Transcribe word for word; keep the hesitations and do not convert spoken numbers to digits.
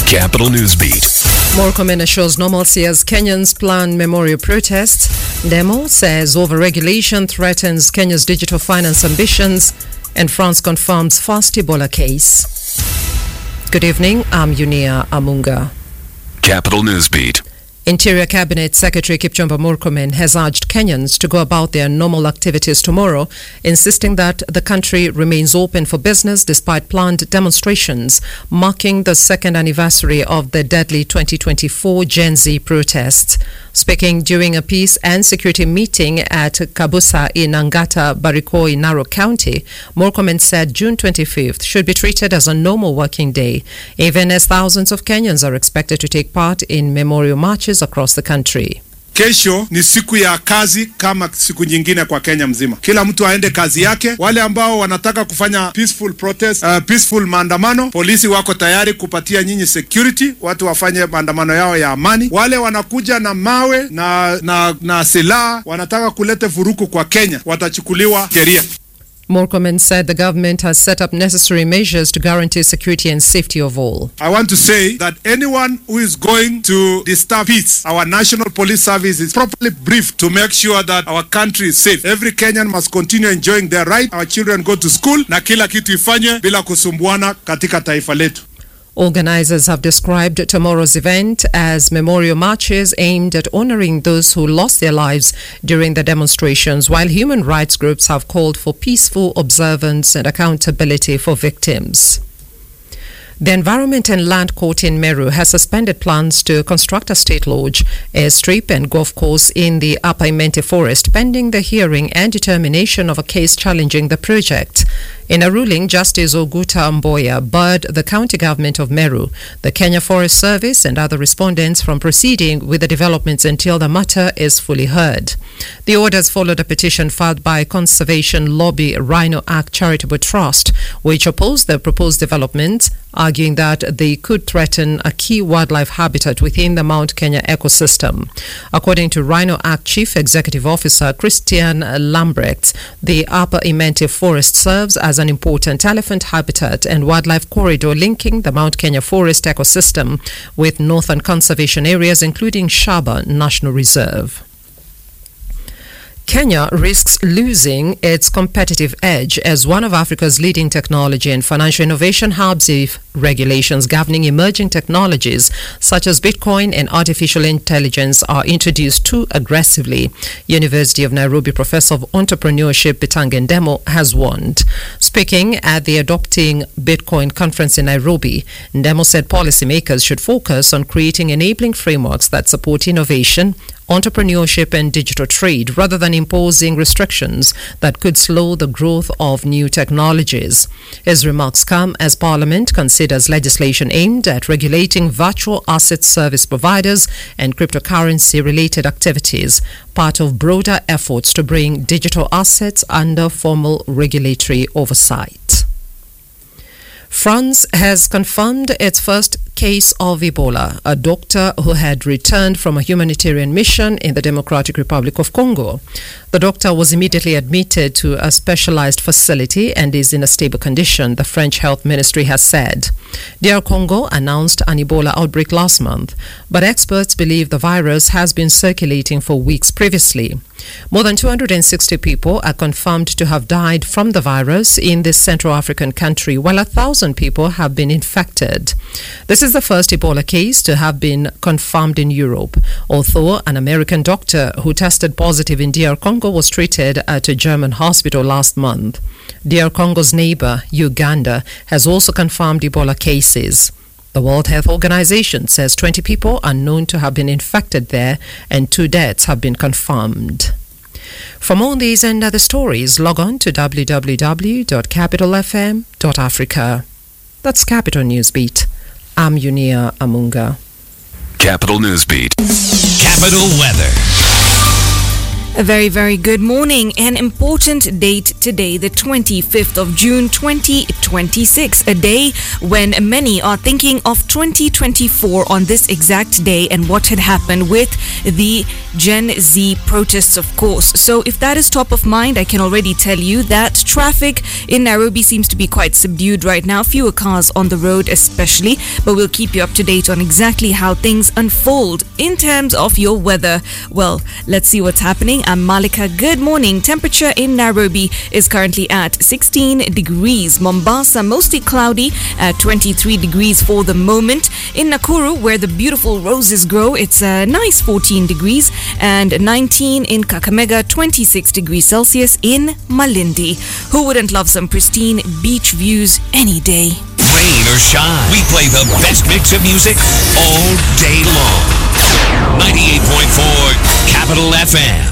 Capital Newsbeat. Murkomen assures normalcy as Kenyans plan memorial protests. Demo says overregulation threatens Kenya's digital finance ambitions. And France confirms first Ebola case. Good evening, I'm Yunia Amunga. Capital Newsbeat. Interior Cabinet Secretary Kipchumba Murkomen has urged Kenyans to go about their normal activities tomorrow, insisting that the country remains open for business despite planned demonstrations marking the second anniversary of the deadly twenty twenty-four Gen Z protests. Speaking during a peace and security meeting at Kabusa in Angata, Barikoi, Narok County, Murkomen said June twenty-fifth should be treated as a normal working day, even as thousands of Kenyans are expected to take part in memorial marches across the country. Kesho ni siku ya kazi kama siku nyingine kwa Kenya mzima. Kila mtu aende kazi yake. Wale ambao wanataka kufanya peaceful protest, uh, peaceful maandamano, polisi wako tayari kupatia nyinyi security, watu wafanye maandamano yao ya amani. Wale wanakuja na mawe na na, na silaha wanataka kulete vurugu kwa Kenya, watachukuliwa sheria. Murkomen said the government has set up necessary measures to guarantee security and safety of all. I want to say that anyone who is going to disturb peace, our National Police Service is properly briefed to make sure that our country is safe. Every Kenyan must continue enjoying their right. Our children go to school na kila kitu ifanywe bila kusumbuana katika taifa letu. Organizers have described tomorrow's event as memorial marches aimed at honoring those who lost their lives during the demonstrations, while human rights groups have called for peaceful observance and accountability for victims. The Environment and Land Court in Meru has suspended plans to construct a state lodge, airstrip and golf course in the Upper Imenti Forest pending the hearing and determination of a case challenging the project. In a ruling, Justice Oguta Mboya barred the county government of Meru, the Kenya Forest Service and other respondents from proceeding with the developments until the matter is fully heard. The orders followed a petition filed by conservation lobby Rhino Act Charitable Trust, which opposed the proposed developments, arguing that they could threaten a key wildlife habitat within the Mount Kenya ecosystem. According to Rhino Act Chief Executive Officer Christian Lambrecht, the Upper Imenti Forest serves as an important elephant habitat and wildlife corridor linking the Mount Kenya Forest ecosystem with northern conservation areas including Shaba National Reserve. Kenya risks losing its competitive edge as one of Africa's leading technology and financial innovation hubs if regulations governing emerging technologies such as Bitcoin and artificial intelligence are introduced too aggressively. University of Nairobi Professor of Entrepreneurship Bitangen Demo has warned. Speaking at the Adopting Bitcoin conference in Nairobi, Demo said policymakers should focus on creating enabling frameworks that support innovation, entrepreneurship and digital trade rather than imposing restrictions that could slow the growth of new technologies. His remarks come as Parliament considers legislation aimed at regulating virtual asset service providers and cryptocurrency-related activities, part of broader efforts to bring digital assets under formal regulatory oversight. France has confirmed its first case of Ebola, a doctor who had returned from a humanitarian mission in the Democratic Republic of Congo. The doctor was immediately admitted to a specialized facility and is in a stable condition, the French Health Ministry has said. D R Congo announced an Ebola outbreak last month, but experts believe the virus has been circulating for weeks previously. More than two hundred sixty people are confirmed to have died from the virus in this Central African country, while a thousand people have been infected. This is the first Ebola case to have been confirmed in Europe, although an American doctor who tested positive in D R Congo was treated at a German hospital last month. D R Congo's neighbor, Uganda, has also confirmed Ebola cases. The World Health Organization says twenty people are known to have been infected there and two deaths have been confirmed. For more on these and other stories, log on to w w w dot capital f m dot africa. That's Capital Newsbeat. I'm Yunia Amunga. Capital Newsbeat. Capital Weather. A very, very good morning. An important date today, the twenty-fifth of June, twenty twenty-six. A day when many are thinking of twenty twenty-four on this exact day and what had happened with the Gen Z protests, of course. So if that is top of mind, I can already tell you that traffic in Nairobi seems to be quite subdued right now. Fewer cars on the road especially, but we'll keep you up to date on exactly how things unfold. In terms of your weather, well, let's see what's happening. I'm Malika. Good morning. Temperature in Nairobi is currently at sixteen degrees. Mombasa, mostly cloudy at twenty-three degrees for the moment. In Nakuru, where the beautiful roses grow, it's a nice fourteen degrees, and nineteen in Kakamega, twenty-six degrees Celsius in Malindi. Who wouldn't love some pristine beach views any day? Rain or shine, we play the best mix of music all day long. ninety-eight point four Capital F M.